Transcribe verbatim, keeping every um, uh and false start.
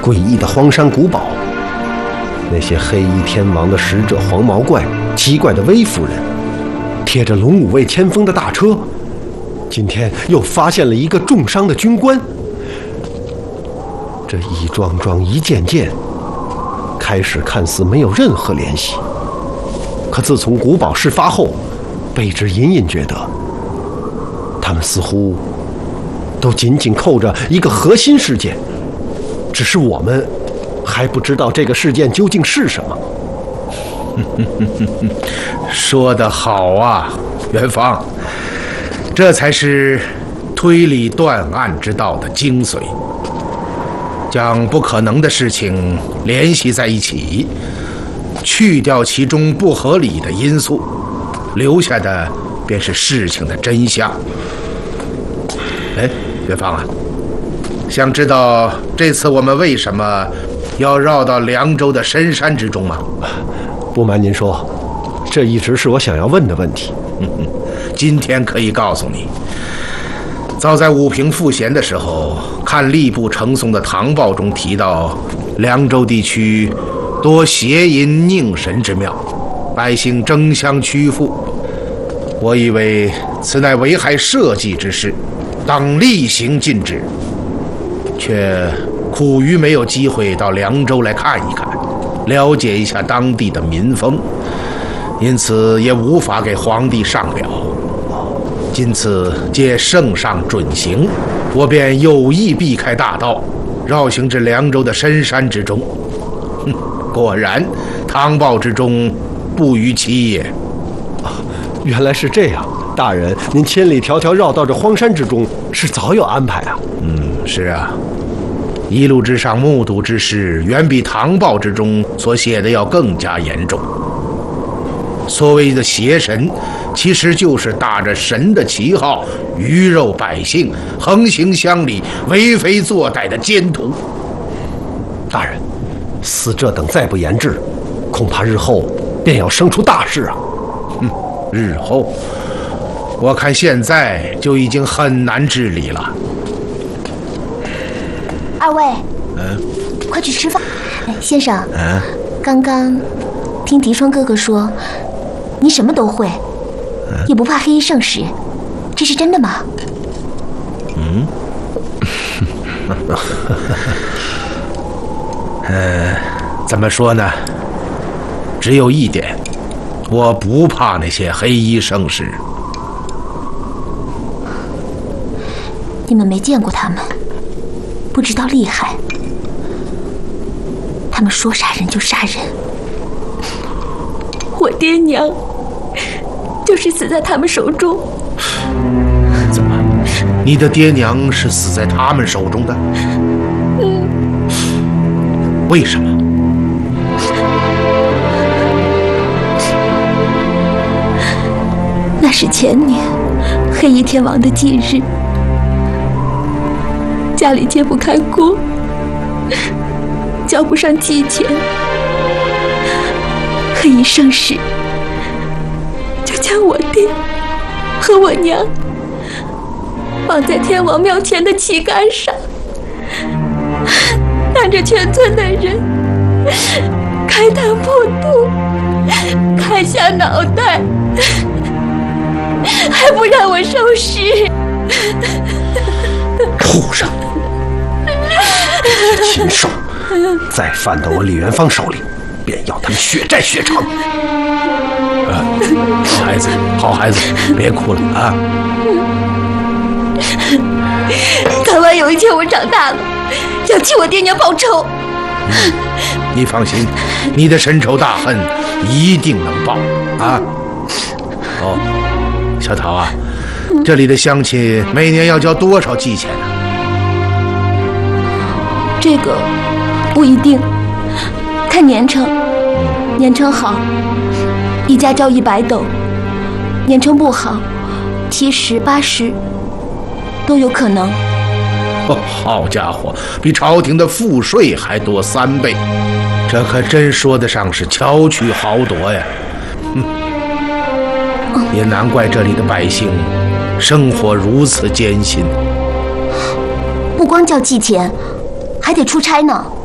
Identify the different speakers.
Speaker 1: 诡异的荒山古堡，那些黑衣天王的使者黄毛怪，奇怪的微夫人，贴着龙武卫千锋的大车，今天又发现了一个重伤的军官。这一桩桩一件件，开始看似没有任何联系，可自从古堡事发后，卑职隐隐觉得他们似乎都紧紧扣着一个核心事件，只是我们还不知道这个事件究竟是什么。
Speaker 2: 说得好啊，元芳，这才是推理断案之道的精髓，将不可能的事情联系在一起，去掉其中不合理的因素，留下的便是事情的真相。哎，元芳啊，想知道这次我们为什么要绕到凉州的深山之中吗？
Speaker 1: 不瞒您说，这一直是我想要问的问题。
Speaker 2: 今天可以告诉你，早在武平赋闲的时候，看吏部呈送的唐报中提到，凉州地区多邪淫佞神之庙，百姓争相屈服。我以为此乃危害社稷之事，当厉行禁止，却苦于没有机会到凉州来看一看，了解一下当地的民风，因此也无法给皇帝上表。今次借圣上准行，我便有意避开大道，绕行至凉州的深山之中。哼，果然唐报之中不逾其也。
Speaker 1: 啊，原来是这样，大人，您千里迢迢绕到这荒山之中，是早有安排啊？
Speaker 2: 嗯，是啊，一路之上目睹之事，远比唐报之中所写的要更加严重。所谓的邪神，其实就是打着神的旗号，鱼肉百姓，横行乡里，为非作歹的奸徒。
Speaker 1: 大人，似这等再不严治，恐怕日后便要生出大事啊！
Speaker 2: 嗯，日后，我看现在就已经很难治理了。
Speaker 3: 二位，
Speaker 2: 嗯，
Speaker 3: 快去吃饭。哎，先生，
Speaker 2: 嗯，
Speaker 3: 刚刚听狄双哥哥说，你什么都会，也不怕黑衣圣使，这是真的吗？
Speaker 2: 嗯，呃，怎么说呢？只有一点，我不怕那些黑衣圣使。
Speaker 3: 你们没见过他们，不知道厉害。他们说杀人就杀人，我爹娘就是死在他们手中。
Speaker 2: 怎么，你的爹娘是死在他们手中的？
Speaker 3: 嗯。
Speaker 2: 为什么？
Speaker 3: 那是前年黑衣天王的忌日，家里揭不开锅，交不上祭钱，黑衣圣使就将我爹和我娘绑在天王庙前的旗杆上，当着全村的人开膛破肚，砍下脑袋，还不让我收尸。
Speaker 1: 畜生！禽兽！再犯到我李元芳手里，便要他们血债血偿。
Speaker 2: 呃，好孩子，好孩子，别哭了啊！
Speaker 3: 早晚有一天我长大了，要替我爹娘报仇。
Speaker 2: 嗯，你放心，你的深仇大恨一定能报啊！哦，小桃啊，这里的乡亲每年要交多少祭钱呢？
Speaker 3: 这个不一定，看年成。年成好，一家交一百斗；年成不好，七十、八十都有可能。
Speaker 2: 哦，好家伙，比朝廷的赋税还多三倍，这可真说得上是巧取豪夺呀！嗯，也难怪这里的百姓生活如此艰辛。
Speaker 3: 不光交祭钱，还得出差呢。